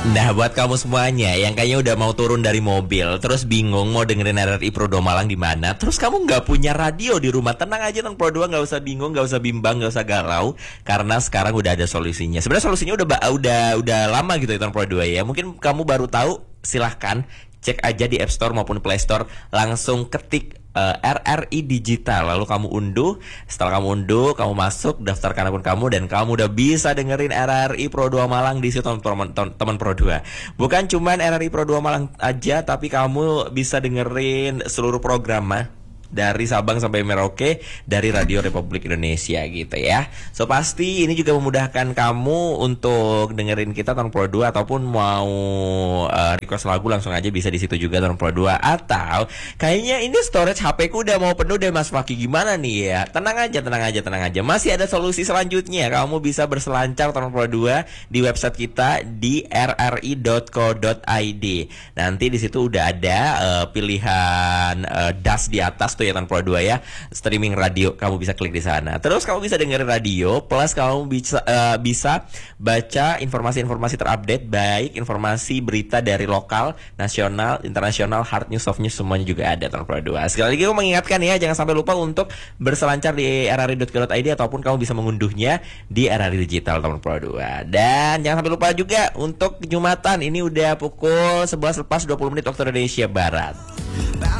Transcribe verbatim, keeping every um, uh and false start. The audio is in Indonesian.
Nah, buat kamu semuanya yang kayaknya udah mau turun dari mobil, terus bingung mau dengerin R R I Pro dua Malang di mana, terus kamu nggak punya radio di rumah, tenang aja, Tong Pro dua, nggak usah bingung, nggak usah bimbang, nggak usah galau, karena sekarang udah ada solusinya. Sebenarnya solusinya udah ba- udah udah lama gitu ya, Tong Pro dua ya. Mungkin kamu baru tahu, silahkan cek aja di App Store maupun Play Store, langsung ketik uh, R R I Digital, lalu kamu unduh. Setelah kamu unduh, kamu masuk, daftarkan akun kamu, dan kamu udah bisa dengerin R R I Pro dua Malang di situ, teman teman Pro dua. Bukan cuman R R I Pro dua Malang aja, tapi kamu bisa dengerin seluruh program mah dari Sabang sampai Merauke dari Radio Republik Indonesia gitu ya. So pasti ini juga memudahkan kamu untuk dengerin kita Tong Pro dua, ataupun mau uh, request lagu langsung aja bisa di situ juga Tong Pro dua. Atau kayaknya ini storage H P ku udah mau penuh deh Mas Faki, gimana nih ya? Tenang aja, tenang aja, tenang aja. Masih ada solusi selanjutnya. Kamu bisa berselancar Tong Pro dua di website kita di r r i dot co dot i d. Nanti di situ udah ada uh, pilihan uh, das di atas ya Tong Pro dua ya, streaming radio, kamu bisa klik di sana. Terus kamu bisa dengerin radio, plus kamu bisa uh, bisa baca informasi-informasi terupdate, baik informasi berita dari lokal, nasional, internasional, hard news, soft news, semuanya juga ada Tong Pro dua. Sekali lagi aku mengingatkan ya, jangan sampai lupa untuk berselancar di r r i dot co dot i d, ataupun kamu bisa mengunduhnya di R R I Digital Tong Pro dua. Dan jangan sampai lupa juga untuk Jumatan, ini udah pukul sebelas lepas dua puluh menit waktu Indonesia Barat.